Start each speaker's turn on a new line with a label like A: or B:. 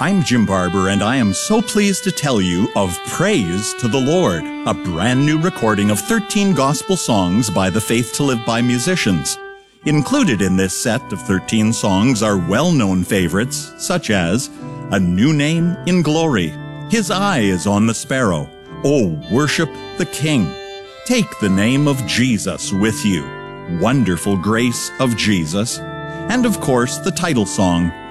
A: I'm Jim Barber, and I am so pleased to tell you of Praise to the Lord, a brand new recording of 13 gospel songs by the Faith to Live By musicians. Included in this set of 13 songs are well-known favorites, such as A New Name in Glory, His Eye is on the Sparrow, Oh, Worship the King, Take the Name of Jesus with You, Wonderful Grace of Jesus, and of course the title song,